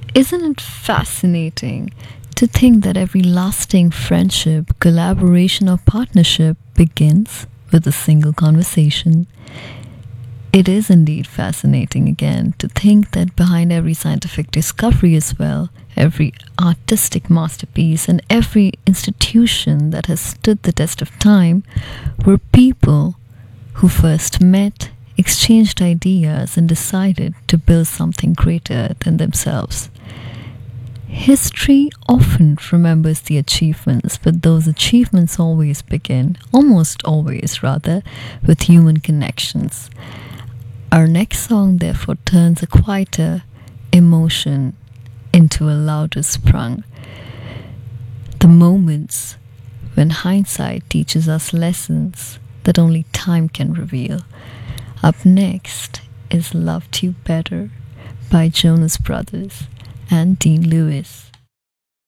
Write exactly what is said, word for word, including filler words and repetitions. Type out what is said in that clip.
Isn't it fascinating to think that every lasting friendship, collaboration, or partnership begins with a single conversation? It is indeed fascinating again to think that behind every scientific discovery, as well, every artistic masterpiece, and every institution that has stood the test of time were people who first met, exchanged ideas, and decided to build something greater than themselves. History often remembers the achievements, but those achievements always begin, almost always rather, with human connections. Our next song, therefore, turns a quieter emotion into a louder sprung. The moments when hindsight teaches us lessons that only time can reveal. Up next is Loved You Better by Jonas Brothers and Dean Lewis.